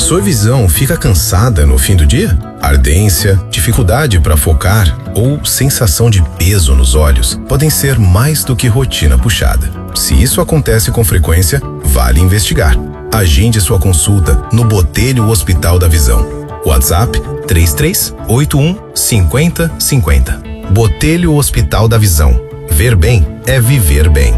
Sua visão fica cansada no fim do dia? Ardência, dificuldade para focar ou sensação de peso nos olhos podem ser mais do que rotina puxada. Se isso acontece com frequência, vale investigar. Agende sua consulta no Botelho Hospital da Visão. WhatsApp 3381 5050. Botelho Hospital da Visão. Ver bem é viver bem.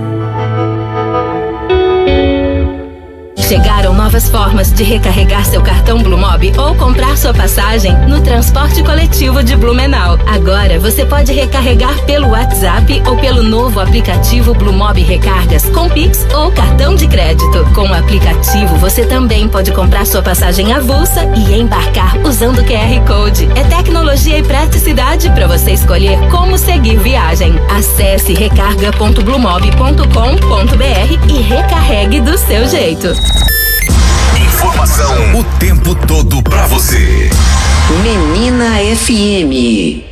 Chegaram novas formas de recarregar seu cartão Blumob ou comprar sua passagem no transporte coletivo de Blumenau. Agora você pode recarregar pelo WhatsApp ou pelo novo aplicativo Blumob Recargas com Pix ou cartão de crédito. Com o aplicativo você também pode comprar sua passagem avulsa e embarcar usando o QR Code. É tecnologia e praticidade para você escolher como seguir viagem. Acesse recarga.blumob.com.br e recarregue do seu jeito. Informação o tempo todo pra você. Menina FM.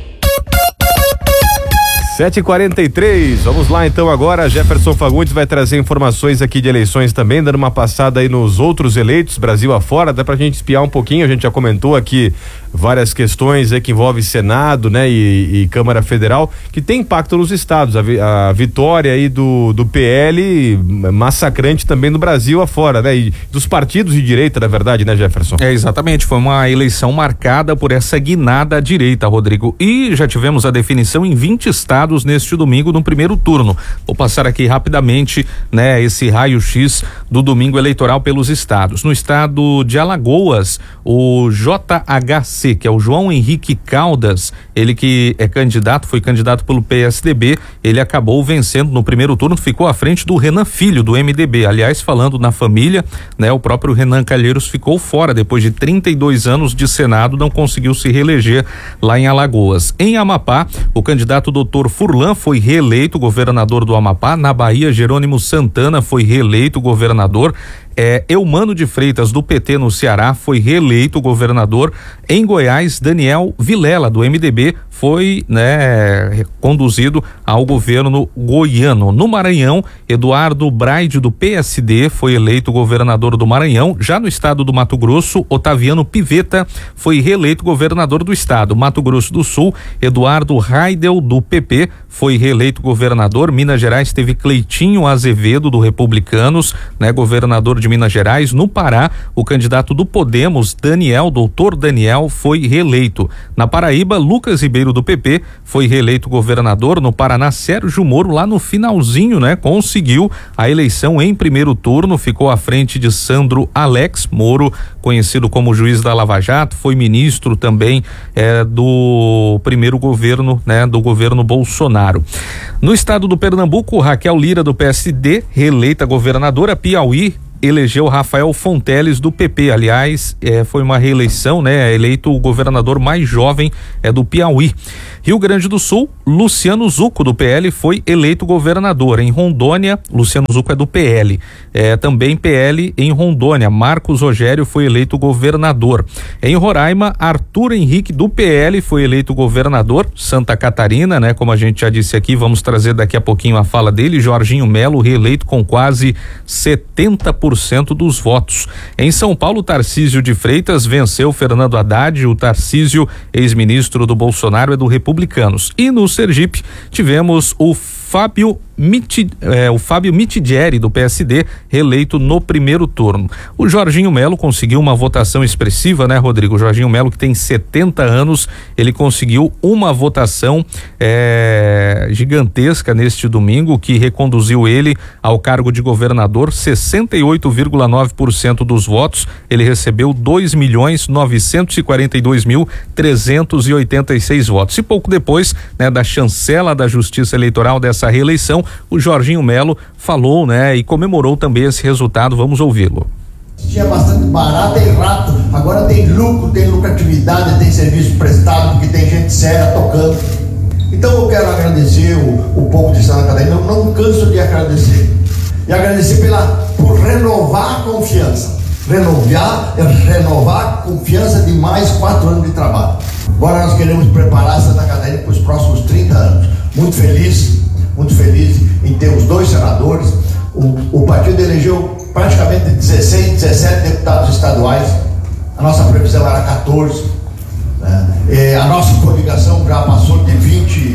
7h43, vamos lá então agora. Jefferson Fagundes vai trazer informações aqui de eleições também, dando uma passada aí nos outros eleitos, Brasil afora, dá pra gente espiar um pouquinho. A gente já comentou aqui várias questões aí que envolvem Senado, né, e Câmara Federal, que tem impacto nos estados. A vitória aí do PL, massacrante também no Brasil afora, né, e dos partidos de direita, na verdade, né, Jefferson? Exatamente, foi uma eleição marcada por essa guinada à direita, Rodrigo, e já tivemos a definição em 20 estados neste domingo no primeiro turno. Vou passar aqui rapidamente, né, esse raio-x do domingo eleitoral pelos estados. No estado de Alagoas, o JHC, que é o João Henrique Caldas, ele que é candidato, foi candidato pelo PSDB, ele acabou vencendo no primeiro turno, ficou à frente do Renan Filho, do MDB. Aliás, falando na família, né, o próprio Renan Calheiros ficou fora depois de 32 anos de Senado, não conseguiu se reeleger lá em Alagoas. Em Amapá, o candidato Dr. Furlan foi reeleito governador do Amapá. Na Bahia, Jerônimo Santana foi reeleito governador. Eumano de Freitas, do PT no Ceará, foi reeleito governador. Em Goiás, Daniel Vilela, do MDB, foi, né, conduzido ao governo goiano. No Maranhão, Eduardo Braide, do PSD, foi eleito governador do Maranhão. Já no estado do Mato Grosso, Otaviano Pivetta foi reeleito governador do estado. Mato Grosso do Sul, Eduardo Raidel, do PP, foi reeleito governador. Minas Gerais teve Cleitinho Azevedo, do Republicanos, né, governador de Minas Gerais. No Pará, o candidato do Podemos, doutor Daniel, foi reeleito. Na Paraíba, Lucas Ribeiro, do PP, foi reeleito governador. No Paraná, Sérgio Moro, lá no finalzinho, né, conseguiu a eleição em primeiro turno, ficou à frente de Sandro Alex Moro, conhecido como juiz da Lava Jato, foi ministro também do primeiro governo, né, do governo Bolsonaro. No estado do Pernambuco, Raquel Lira, do PSD, reeleita governadora. Piauí elegeu Rafael Fonteles, do PP. Aliás, foi uma reeleição, né? Eleito o governador mais jovem do Piauí. Rio Grande do Sul, Luciano Zucco, do PL, foi eleito governador. Em Rondônia, Luciano Zucco é do PL. Também PL em Rondônia, Marcos Rogério foi eleito governador. Em Roraima, Arthur Henrique, do PL, foi eleito governador. Santa Catarina, né? Como a gente já disse aqui, vamos trazer daqui a pouquinho a fala dele. Jorginho Melo, reeleito com quase 70% dos votos. Em São Paulo, Tarcísio de Freitas venceu Fernando Haddad. O Tarcísio, ex-ministro do Bolsonaro, é do Republicanos. E no Sergipe, tivemos o Fábio Mitidieri, do PSD, reeleito no primeiro turno. O Jorginho Melo conseguiu uma votação expressiva, né, Rodrigo? O Jorginho Melo, que tem 70 anos, ele conseguiu uma votação gigantesca neste domingo, que reconduziu ele ao cargo de governador. 68,9% dos votos. Ele recebeu 2.942.386 votos. E pouco depois, né, da chancela da Justiça Eleitoral dessa reeleição, o Jorginho Melo falou, né, e comemorou também esse resultado. Vamos ouvi-lo. Tinha bastante barata e rato, agora tem lucro, tem lucratividade, tem serviço prestado, porque tem gente séria tocando. Então eu quero agradecer o povo de Santa Catarina, eu não canso de agradecer. E agradecer por renovar a confiança. Renovar a confiança de mais 4 anos de trabalho. Agora nós queremos preparar Santa Catarina para os próximos 30 anos. Muito feliz em ter os 2 senadores. O partido elegeu praticamente 16, 17 deputados estaduais. a nossa previsão era 14, né? A nossa coligação já passou de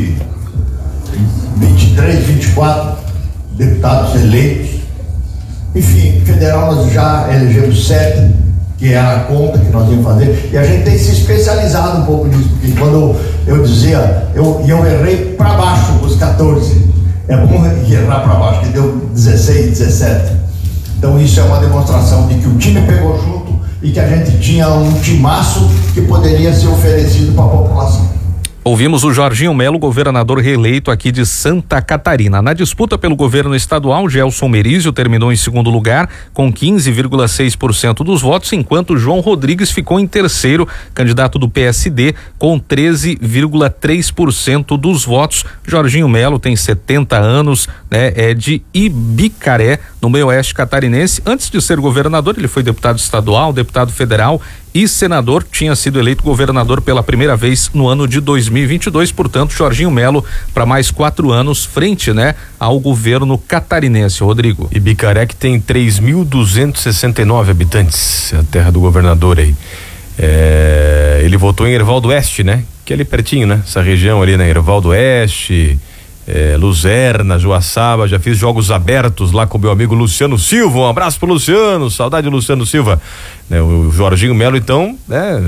23, 24 deputados eleitos. Enfim, federal nós já elegemos 7, que era a conta que nós íamos fazer, e a gente tem se especializado um pouco nisso, porque quando eu dizia, eu errei para baixo os 14, é bom errar para baixo, que deu 16, 17. Então isso é uma demonstração de que o time pegou junto e que a gente tinha um timaço que poderia ser oferecido para a população. Ouvimos o Jorginho Melo, governador reeleito aqui de Santa Catarina. Na disputa pelo governo estadual, Gelson Merizio terminou em segundo lugar com 15,6% dos votos, enquanto João Rodrigues ficou em terceiro, candidato do PSD, com 13,3% dos votos. Jorginho Melo tem 70 anos, né? É de Ibicaré, no meio oeste catarinense. Antes de ser governador, ele foi deputado estadual, deputado federal e senador, tinha sido eleito governador pela primeira vez no ano de 2022, portanto, Jorginho Melo para mais 4 anos frente, né, ao governo catarinense. Rodrigo. Ibicaré, que tem 3.269 habitantes, a terra do governador aí. Ele votou em Hervaldo Oeste, né, que é ali pertinho, né, essa região ali, né, Hervaldo Oeste, Luzerna, Joaçaba. Já fiz jogos abertos lá com meu amigo Luciano Silva. Um abraço pro Luciano, saudade do Luciano Silva, né? O Jorginho Melo, então,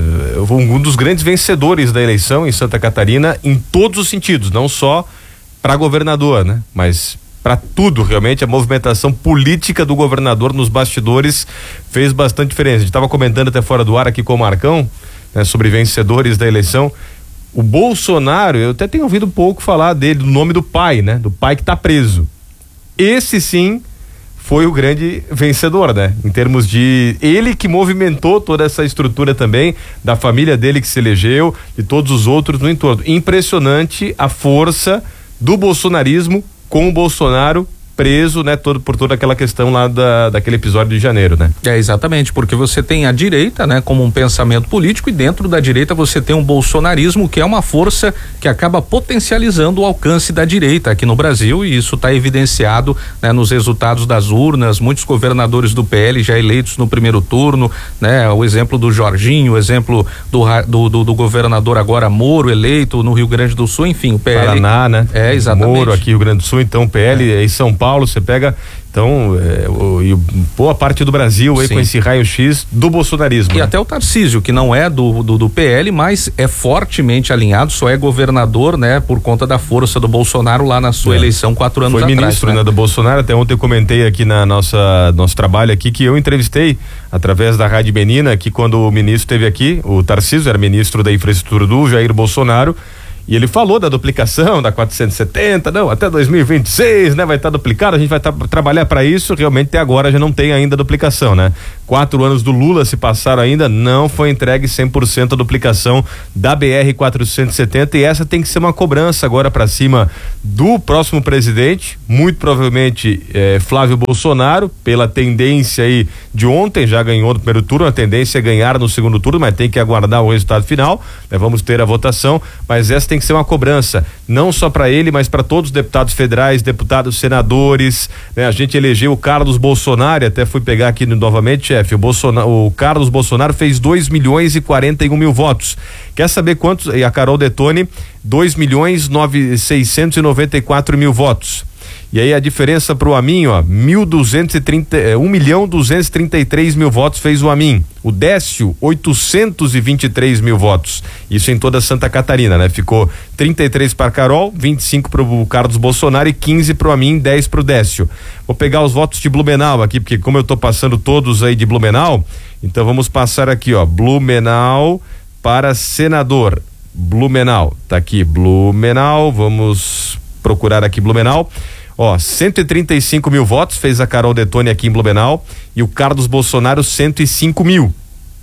um dos grandes vencedores da eleição em Santa Catarina, em todos os sentidos, não só para governador, né? Mas para tudo, realmente. A movimentação política do governador nos bastidores fez bastante diferença. A gente estava comentando até fora do ar aqui com o Marcão, né, sobre vencedores da eleição. O Bolsonaro, eu até tenho ouvido pouco falar dele, do nome do pai, né? Do pai que tá preso. Esse sim foi o grande vencedor, né? Em termos de ele que movimentou toda essa estrutura também, da família dele que se elegeu, de todos os outros no entorno. Impressionante a força do bolsonarismo com o Bolsonaro preso, né, por toda aquela questão lá daquele episódio de janeiro, né? Exatamente, porque você tem a direita, né, como um pensamento político, e dentro da direita você tem um bolsonarismo que é uma força que acaba potencializando o alcance da direita aqui no Brasil, e isso está evidenciado, né, nos resultados das urnas. Muitos governadores do PL já eleitos no primeiro turno, né? O exemplo do Jorginho, o exemplo do governador agora Moro, eleito no Rio Grande do Sul, enfim, o PL. Paraná, né? Exatamente. Moro aqui, Rio Grande do Sul, então o PL em São Paulo, você pega, então, boa parte do Brasil aí, sim, com esse raio-x do bolsonarismo. E né? Até o Tarcísio, que não é do PL, mas é fortemente alinhado, só é governador, né, por conta da força do Bolsonaro lá na sua eleição 4 anos atrás. Foi ministro, né, do Bolsonaro. Até ontem eu comentei aqui na nosso trabalho aqui, que eu entrevistei através da Rádio Menina, que quando o ministro esteve aqui, o Tarcísio era ministro da infraestrutura do Jair Bolsonaro, e ele falou da duplicação da 470, não, até 2026, né, vai estar duplicado, a gente vai trabalhar para isso. Realmente até agora já não tem ainda duplicação, né? 4 anos do Lula se passaram ainda, não foi entregue 100% a duplicação da BR-470, e essa tem que ser uma cobrança agora para cima do próximo presidente, muito provavelmente Flávio Bolsonaro, pela tendência aí de ontem, já ganhou no primeiro turno, a tendência é ganhar no segundo turno, mas tem que aguardar o resultado final, né? Vamos ter a votação, mas essa tem que ser uma cobrança, não só para ele, mas para todos os deputados federais, deputados senadores, né? A gente elegeu o Carlos Bolsonaro, até fui pegar aqui novamente, chefe, o Carlos Bolsonaro fez 2.041.000 votos. Quer saber quantos? E a Carol Detoni, 2.694.000 votos. E aí a diferença pro Amin, ó, 1.233.000 votos fez o Amin. O Décio, 823.000 votos. Isso em toda Santa Catarina, né? Ficou 33 para Carol, 25 pro Carlos Bolsonaro e 15 pro Amin, 10 pro Décio. Vou pegar os votos de Blumenau aqui, porque como eu tô passando todos aí de Blumenau, então vamos passar aqui, ó, Blumenau para senador. Blumenau, tá aqui, Blumenau, vamos procurar aqui Blumenau. Ó, 135.000 votos fez a Carol Detoni aqui em Blumenau, e o Carlos Bolsonaro 105.000.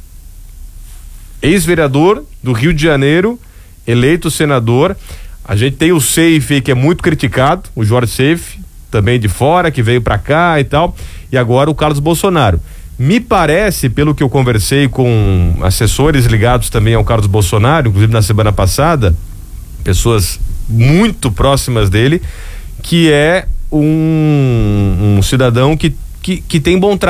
Ex-vereador do Rio de Janeiro, eleito senador. A gente tem o Seife, que é muito criticado, o Jorge Seife, também de fora, que veio pra cá e tal, e agora o Carlos Bolsonaro. Me parece, pelo que eu conversei com assessores ligados também ao Carlos Bolsonaro, inclusive na semana passada, pessoas muito próximas dele, que é um cidadão que tem bom trato,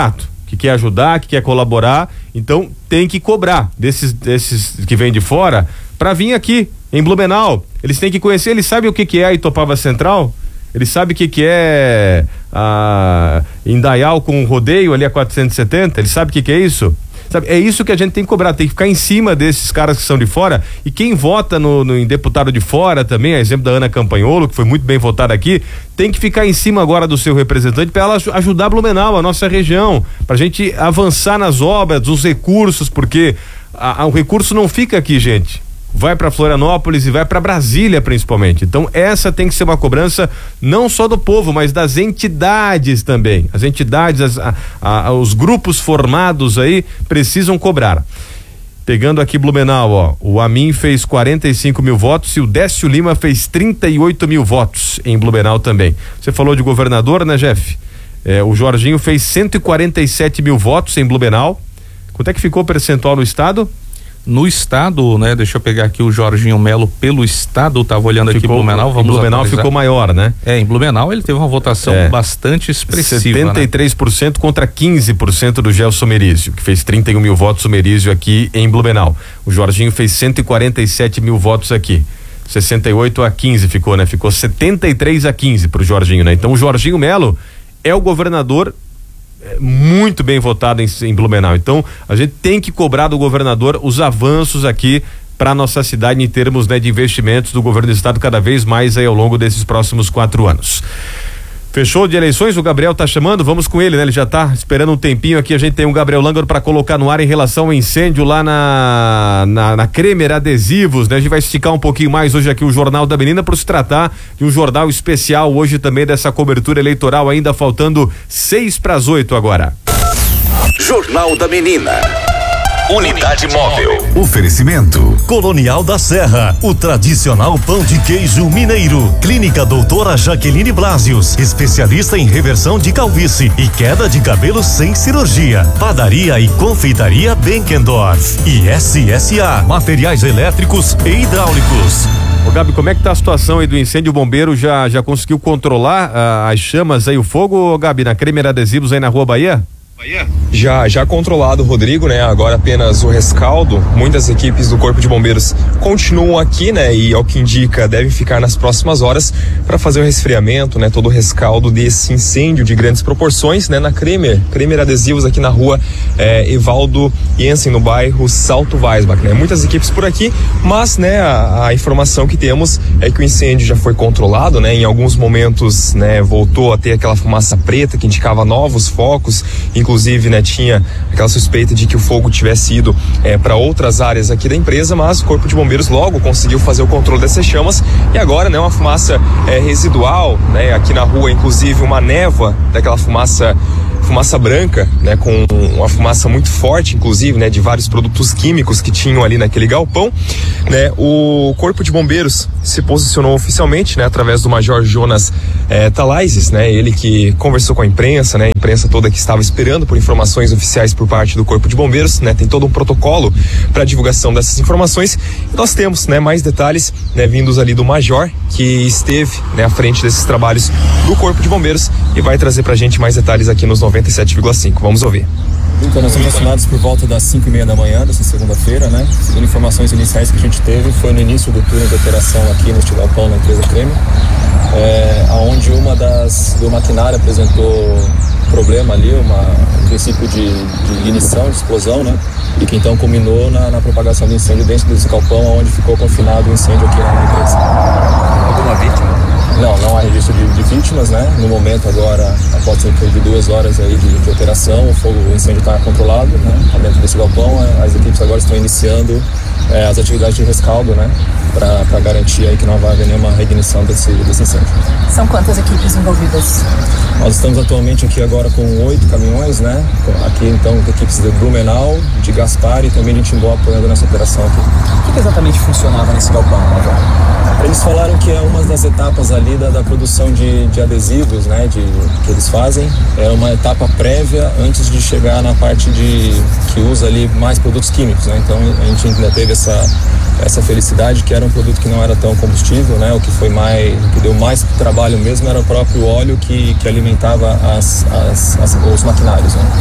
que quer ajudar, que quer colaborar, então tem que cobrar desses que vêm de fora para vir aqui em Blumenau. Eles têm que conhecer, eles sabem o que é a Itopava Central, eles sabem o que é a Indaial com rodeio ali a 470, eles sabem o que é isso? Sabe, é isso que a gente tem que cobrar, tem que ficar em cima desses caras que são de fora, e quem vota em deputado de fora também, a exemplo da Ana Campanholo, que foi muito bem votada aqui, tem que ficar em cima agora do seu representante para ela ajudar Blumenau, a nossa região, pra gente avançar nas obras, os recursos, porque o recurso não fica aqui, gente. Vai para Florianópolis e vai para Brasília principalmente. Então essa tem que ser uma cobrança não só do povo, mas das entidades também. As entidades, os grupos formados aí precisam cobrar. Pegando aqui Blumenau, ó, o Amin fez 45 mil votos e o Décio Lima fez 38 mil votos em Blumenau também. Você falou de governador, né, Jeff? O Jorginho fez 147 mil votos em Blumenau. Quanto é que ficou o percentual no estado? No estado, né? Deixa eu pegar aqui o Jorginho Melo pelo estado, tava olhando aqui Blumenau, vamos Blumenau atualizar. Ficou maior, né? Em Blumenau ele teve uma votação bastante expressiva, 73%, né? Contra 15% do Gelson Merizio, que fez 31 mil votos o Merizio aqui em Blumenau. O Jorginho fez 147 mil votos aqui. 68 a 15 ficou, né? Ficou 73 a 15 pro Jorginho, né? Então o Jorginho Melo é o governador muito bem votado em Blumenau. Então a gente tem que cobrar do governador os avanços aqui para nossa cidade em termos, né, de investimentos do governo do estado cada vez mais aí ao longo desses próximos 4 anos. Fechou de eleições, o Gabriel tá chamando, vamos com ele, né? Ele já tá esperando um tempinho aqui, a gente tem um Gabriel Langor para colocar no ar em relação ao incêndio lá na Kremer Adesivos, né? A gente vai esticar um pouquinho mais hoje aqui o Jornal da Menina por se tratar de um jornal especial hoje também dessa cobertura eleitoral, ainda faltando 7:06 agora. Jornal da Menina. Unidade Móvel. Oferecimento Colonial da Serra, o tradicional pão de queijo mineiro. Clínica Doutora Jaqueline Blasius, especialista em reversão de calvície e queda de cabelo sem cirurgia. Padaria e confeitaria Benkendorf e SSA, materiais elétricos e hidráulicos. Ô Gabi, como é que tá a situação aí do incêndio? O bombeiro já conseguiu controlar as chamas aí, o fogo, Gabi, na Kremer Adesivos aí na Rua Bahia? Já controlado, Rodrigo, né? Agora apenas o rescaldo. Muitas equipes do Corpo de Bombeiros continuam aqui, né? E ao que indica, devem ficar nas próximas horas para fazer o resfriamento, né? Todo o rescaldo desse incêndio de grandes proporções, né? Na Kremer Adesivos aqui na rua Evaldo Jensen, no bairro Salto Weisbach, né? Muitas equipes por aqui, mas, né? A informação que temos é que o incêndio já foi controlado, né? Em alguns momentos, né? Voltou a ter aquela fumaça preta que indicava novos focos, inclusive, né, tinha aquela suspeita de que o fogo tivesse ido para outras áreas aqui da empresa, mas o Corpo de Bombeiros logo conseguiu fazer o controle dessas chamas e agora, né, uma fumaça residual, né, aqui na rua, inclusive uma névoa daquela fumaça branca, né, com uma fumaça muito forte, inclusive, né, de vários produtos químicos que tinham ali naquele galpão, né. O Corpo de Bombeiros se posicionou oficialmente, né, através do Major Jonas Talaises, né, ele que conversou com a imprensa, né, a imprensa toda que estava esperando por informações oficiais por parte do Corpo de Bombeiros, né, tem todo um protocolo para divulgação dessas informações. E nós temos, né, mais detalhes, né, vindos ali do Major, que esteve, né, à frente desses trabalhos do Corpo de Bombeiros e vai trazer pra gente mais detalhes aqui nos 97,5. Vamos ouvir. Então, nós fomos acionados por volta das 5:30 da manhã dessa segunda-feira, né? Segundo informações iniciais que a gente teve, foi no início do turno de operação aqui neste galpão na empresa Kremer, onde do maquinário apresentou problema ali, um princípio de ignição, de explosão, né? E que então culminou na propagação do incêndio dentro desse galpão, onde ficou confinado o incêndio aqui na empresa. Alguma vítima? Não há registro de vítimas, né? No momento agora, após cerca de 2 horas aí de operação, o incêndio está controlado, né? Dentro desse galpão, as equipes agora estão iniciando as atividades de rescaldo, né? Para garantir aí que não vai haver nenhuma reignição desse incêndio. São quantas equipes envolvidas? Nós estamos atualmente aqui agora com 8 caminhões, né? Aqui então equipes de Blumenau, de Gaspar e também de Timbó apoiando nessa operação aqui. O que exatamente funcionava nesse galpão, Major? Eles falaram que é uma das etapas ali da produção de adesivos, né, que eles fazem. É uma etapa prévia antes de chegar na parte que usa ali mais produtos químicos, né? Então a gente ainda teve essa felicidade que era um produto que não era tão combustível, né? O que deu mais trabalho mesmo era o próprio óleo que alimentava os maquinários, né?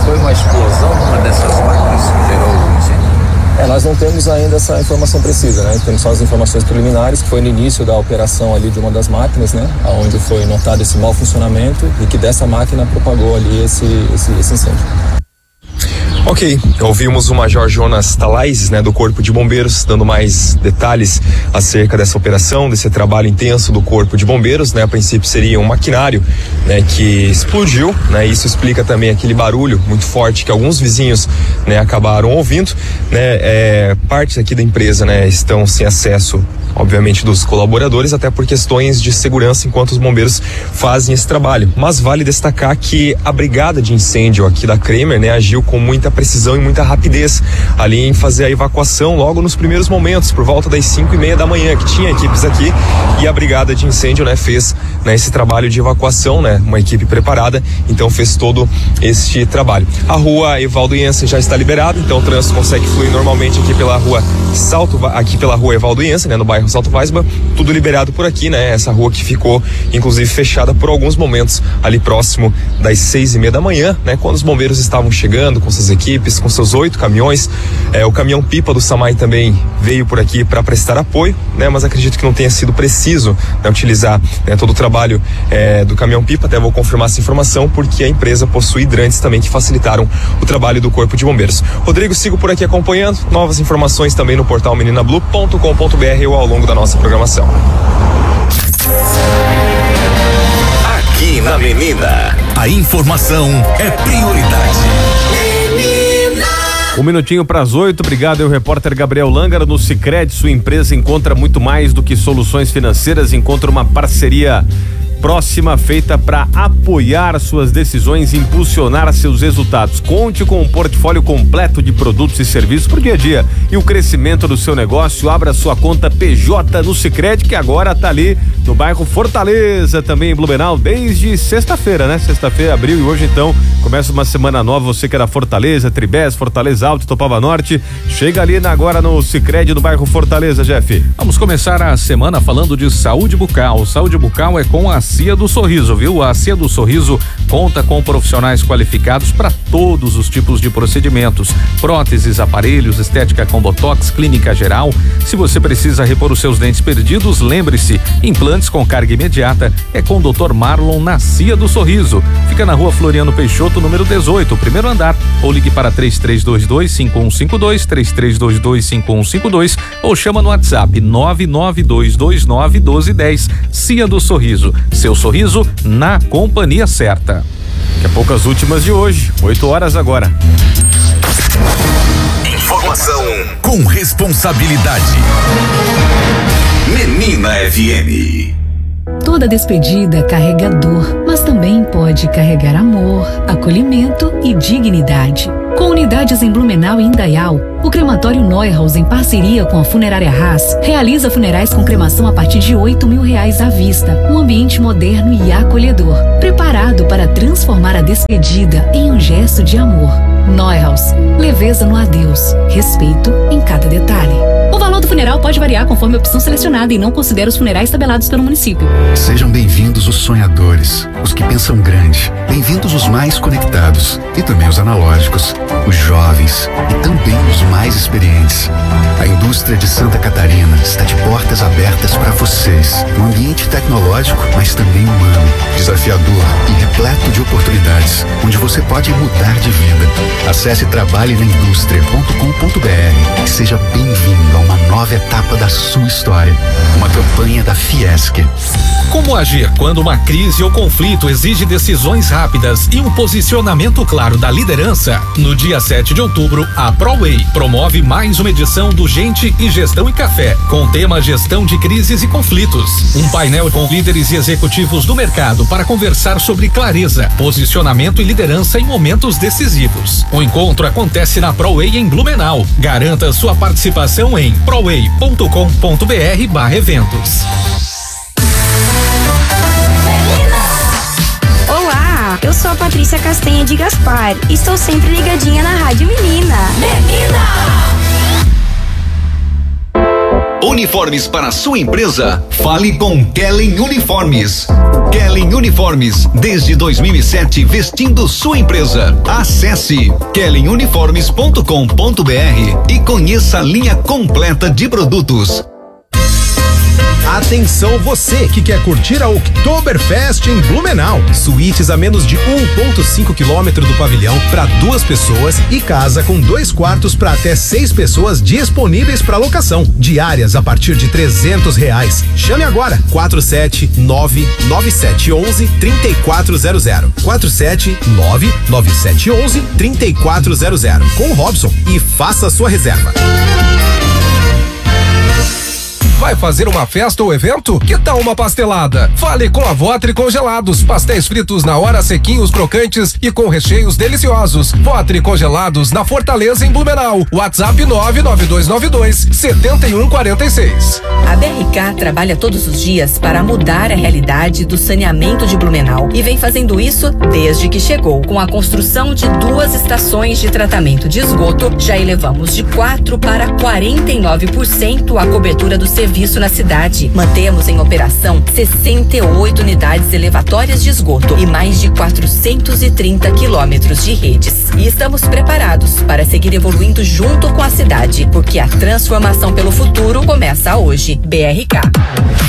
foi uma explosão numa dessas máquinas que gerou o incêndio? Nós não temos ainda essa informação precisa, né? Temos só as informações preliminares, que foi no início da operação ali de uma das máquinas, né? Onde foi notado esse mau funcionamento e que dessa máquina propagou ali esse incêndio. Ok, ouvimos o Major Jonas Talaises, né, do Corpo de Bombeiros, dando mais detalhes acerca dessa operação, desse trabalho intenso do Corpo de Bombeiros, né? A princípio seria um maquinário, né, que explodiu, né? Isso explica também aquele barulho muito forte que alguns vizinhos, né, acabaram ouvindo, né? Partes aqui da empresa, né, estão sem acesso, obviamente, dos colaboradores, até por questões de segurança enquanto os bombeiros fazem esse trabalho. Mas vale destacar que a brigada de incêndio aqui da Kramer, né, agiu com muita precisão e muita rapidez ali em fazer a evacuação logo nos primeiros momentos, por volta das 5:30 da manhã, que tinha equipes aqui, e a brigada de incêndio, né, fez, né, esse trabalho de evacuação, né, uma equipe preparada, então fez todo este trabalho. A rua Evaldo Jensen já está liberada, então o trânsito consegue fluir normalmente aqui pela rua Evaldo Jensen, né, no bairro Salto Weisman, tudo liberado por aqui, né, essa rua que ficou inclusive fechada por alguns momentos ali próximo das 6:30 da manhã, né, quando os bombeiros estavam chegando com suas equipes, com seus 8 caminhões. O caminhão pipa do SAMAI também veio por aqui para prestar apoio, né, mas acredito que não tenha sido preciso, né, utilizar, né, todo o trabalho do caminhão pipa. Até vou confirmar essa informação, porque a empresa possui hidrantes também que facilitaram o trabalho do Corpo de Bombeiros. Rodrigo, sigo por aqui acompanhando novas informações também no portal meninablu.com.br ou ao longo da nossa programação. Aqui na Menina, a informação é prioridade. Um minutinho para as 8, obrigado. Eu, repórter Gabriel Lângara. No Sicredi, sua empresa encontra muito mais do que soluções financeiras, encontra uma parceria próxima feita para apoiar suas decisões e impulsionar seus resultados. Conte com um portfólio completo de produtos e serviços para o dia a dia e o crescimento do seu negócio. Abra sua conta PJ no Sicredi, que agora está ali no bairro Fortaleza, também em Blumenau, desde sexta-feira, né? Sexta-feira abriu e hoje então começa uma semana nova. Você que era Fortaleza, Tribés, Fortaleza Alto, Topava Norte, chega ali agora no Sicredi no bairro Fortaleza, Jeff. Vamos começar a semana falando de saúde bucal. Saúde bucal é com a Cia do Sorriso, viu? A Cia do Sorriso conta com profissionais qualificados para todos os tipos de procedimentos: próteses, aparelhos, estética com botox, clínica geral. Se você precisa repor os seus dentes perdidos, lembre-se, implantes com carga imediata é com o Dr. Marlon na Cia do Sorriso. Fica na rua Floriano Peixoto, número 18, primeiro andar, ou ligue para 3322-5152, 3322-5152, ou chama no WhatsApp 992291210. Cia do Sorriso, seu sorriso na companhia certa. Daqui a pouco as últimas de hoje, 8 horas agora. Informação com responsabilidade. Menina FM. Toda despedida carrega dor, mas também pode carregar amor, acolhimento e dignidade. Com unidades em Blumenau e Indaial, o crematório Neuhaus, em parceria com a Funerária Haas, realiza funerais com cremação a partir de R$8.000 à vista. Um ambiente moderno e acolhedor, preparado para transformar a despedida em um gesto de amor. Neuhaus, leveza no adeus, respeito em cada detalhe. O valor do funeral pode variar conforme a opção selecionada e não considera os funerais tabelados pelo município. Sejam bem-vindos os sonhadores, os que pensam grande. Bem-vindos os mais conectados e também os analógicos, os jovens e também os mais experientes. A indústria de Santa Catarina está de portas abertas para vocês. Um ambiente tecnológico, mas também humano, desafiador e repleto de oportunidades, onde você pode mudar de vida. Acesse trabalhenaindustria.com.br e seja bem-vindo a uma nova etapa da sua história. Uma campanha da Fiesc. Como agir quando uma crise ou conflito exige decisões rápidas e um posicionamento claro da liderança? No dia 7 de outubro, a ProWay promove mais uma edição do Gente e Gestão e Café, com o tema Gestão de Crises e Conflitos. Um painel com líderes e executivos do mercado para conversar sobre clareza, posicionamento e liderança em momentos decisivos. O encontro acontece na ProWay em Blumenau. Garanta sua participação em proway.com.br/eventos. Olá, eu sou a Patrícia Castanha de Gaspar. Estou sempre ligadinha na Rádio Menina. Uniformes para a sua empresa? Fale com Kellen Uniformes. Kellen Uniformes, desde 2007, vestindo sua empresa. Acesse kellenuniformes.com.br e conheça a linha completa de produtos. Atenção você que quer curtir a Oktoberfest em Blumenau. Suítes a menos de 1,5 quilômetro do pavilhão para 2 pessoas e casa com 2 quartos para até 6 pessoas disponíveis para locação. Diárias a partir de R$300. Chame agora 479-9711-3400. 479-9711-3400 com o Robson e faça sua reserva. Vai fazer uma festa ou evento? Que tal uma pastelada? Fale com a Votri Congelados. Pastéis fritos na hora, sequinhos, crocantes e com recheios deliciosos. Votri Congelados na Fortaleza, em Blumenau. WhatsApp 99292-7146. A BRK trabalha todos os dias para mudar a realidade do saneamento de Blumenau e vem fazendo isso desde que chegou. Com a construção de 2 estações de tratamento de esgoto, já elevamos de 4% para 49% a cobertura do serviço na cidade. Mantemos em operação 68 unidades elevatórias de esgoto e mais de 430 quilômetros de redes. E estamos preparados para seguir evoluindo junto com a cidade, porque a transformação pelo futuro começa hoje. BRK.